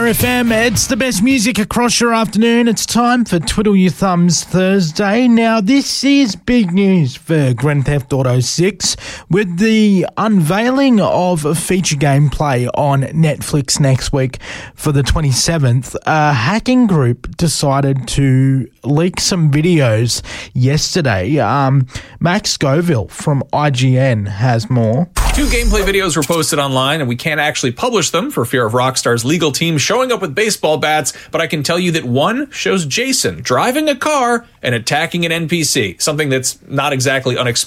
FM. It's the best music across your afternoon. It's time for Twiddle Your Thumbs Thursday. Now, this is big news for Grand Theft Auto 6 with the unveiling of a feature gameplay on Netflix next week for the 27th. A hacking group decided to leak some videos yesterday. Max Scoville from IGN has more. 2 gameplay videos were posted online, and we can't actually publish them for fear of Rockstar's legal team showing up with baseball bats, but I can tell you that one shows Jason driving a car and attacking an NPC, something that's not exactly unexpected